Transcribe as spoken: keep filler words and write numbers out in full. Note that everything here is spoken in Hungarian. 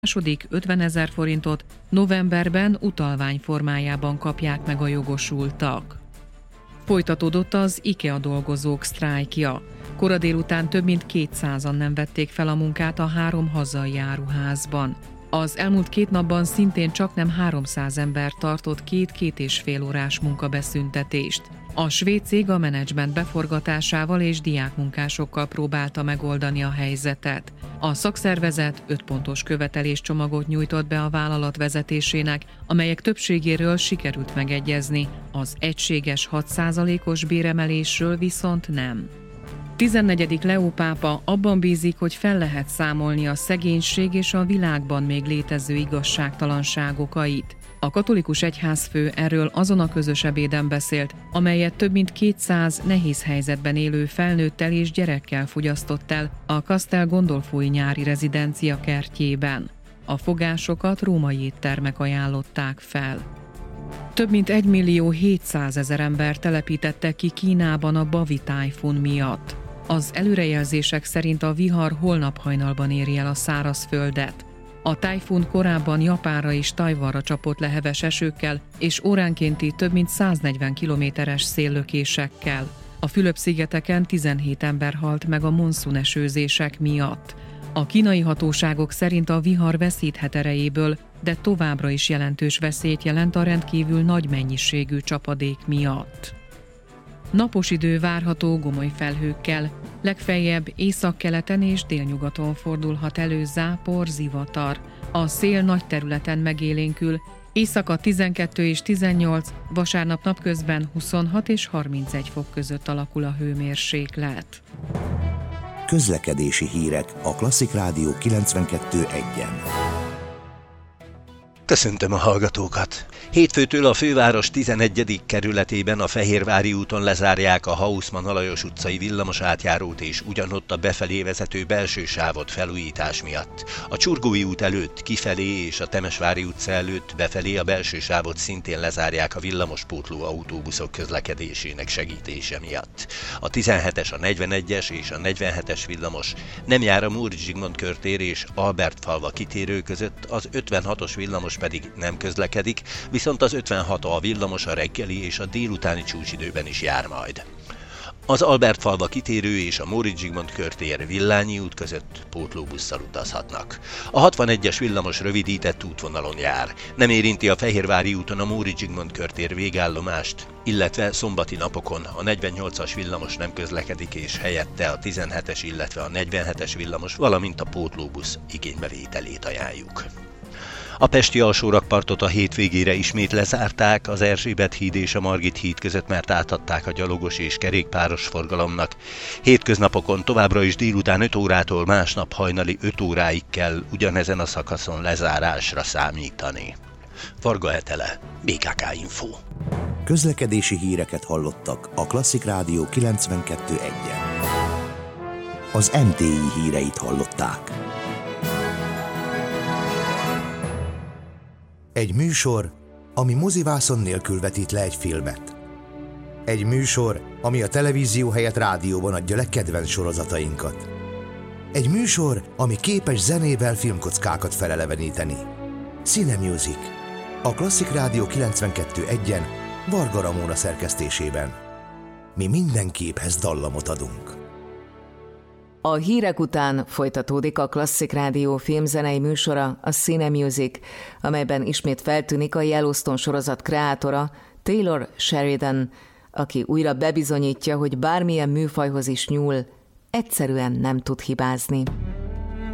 második ötvenezer forintot, novemberben utalvány formájában kapják meg a jogosultak. Folytatódott az IKEA dolgozók sztrájkja. Kora délután több mint kétszázan nem vették fel a munkát a három hazai áruházban. Az elmúlt két napban szintén csaknem háromszáz ember tartott két-két és fél órás munkabeszüntetést. A svéd cég a menedzsment beforgatásával és diákmunkásokkal próbálta megoldani a helyzetet. A szakszervezet öt pontos követeléscsomagot nyújtott be a vállalat vezetésének, amelyek többségéről sikerült megegyezni, az egységes hat százalékos béremelésről viszont nem. tizennegyedik Leó pápa abban bízik, hogy fel lehet számolni a szegénység és a világban még létező igazságtalanságok okait. A katolikus egyházfő erről azon a közös ebéden beszélt, amelyet több mint kétszáz nehéz helyzetben élő felnőttel és gyerekkel fogyasztott el a Castel Gondolfoi nyári rezidencia kertjében. A fogásokat római éttermek ajánlották fel. Több mint egymillió hétszázezer ember telepítettek ki Kínában a Bavi tájfun miatt. Az előrejelzések szerint a vihar holnap hajnalban éri el a szárazföldet. A tájfun korábban Japánra és Tajvanra csapott le heves esőkkel és óránkénti több mint száznegyven kilométeres széllökésekkel. A Fülöp-szigeteken tizenhét ember halt meg a monszun-esőzések miatt. A kínai hatóságok szerint a vihar veszíthet erejéből, de továbbra is jelentős veszélyt jelent a rendkívül nagy mennyiségű csapadék miatt. Napos idő várható gomoly felhőkkel, legfeljebb északkeleten és délnyugaton fordulhat elő zápor, zivatar. A szél nagy területen megélénkül, éjszaka tizenkettő és tizennyolc, vasárnap napközben huszonhat és harmincegy fok között alakul a hőmérséklet. Közlekedési hírek a Klasszik Rádió kilencvenkettő egyen. Köszöntöm a hallgatókat! Hétfőtől a főváros tizenegyedik kerületében a Fehérvári úton lezárják a Hausmann Alajos utcai villamos átjárót és ugyanott a befelé vezető belső sávot felújítás miatt. A Csurgói út előtt kifelé és a Temesvári utca előtt befelé a belső sávot szintén lezárják a villamospótló autóbuszok közlekedésének segítése miatt. A tizenhetes, a negyvenegyes és a negyvenhetes villamos nem jár a Móricz Zsigmond körtér és Albertfalva kitérő között, az ötvenhatos villamos pedig nem közlekedik, viszont az ötvenhat A villamos a reggeli és a délutáni csúcsidőben is jár majd. Az Albertfalva kitérő és a Móricz Zsigmond körtér Villányi út között pótlóbusszal utazhatnak. A hatvanegyes villamos rövidített útvonalon jár. Nem érinti a Fehérvári úton a Móricz Zsigmond körtér végállomást, illetve szombati napokon a negyvennyolcas villamos nem közlekedik és helyette a tizenhetes, illetve a negyvenhetes villamos, valamint a pótlóbusz igénybevételét ajánljuk. A pesti alsórakpartot a hétvégére ismét lezárták, az Erzsébet híd és a Margit híd között, mert átadták a gyalogos és kerékpáros forgalomnak. Hétköznapokon továbbra is délután öt órától másnap hajnali öt óráig kell ugyanezen a szakaszon lezárásra számítani. Varga Etele, bé ká ká Info. Közlekedési híreket hallottak a Klasszik Rádió kilencvenkettő egyen. Az em té i híreit hallották. Egy műsor, ami mozivászon nélkül vetít le egy filmet. Egy műsor, ami a televízió helyett rádióban adja le kedvenc sorozatainkat. Egy műsor, ami képes zenével filmkockákat feleleveníteni. Cine Music. A Klasszik Rádió kilencvenkettő egyen Varga Ramóna szerkesztésében. Mi minden képhez dallamot adunk. A hírek után folytatódik a Klasszik Rádió filmzenei műsora, a Cine Music, amelyben ismét feltűnik a Yellowstone sorozat kreátora, Taylor Sheridan, aki újra bebizonyítja, hogy bármilyen műfajhoz is nyúl, egyszerűen nem tud hibázni.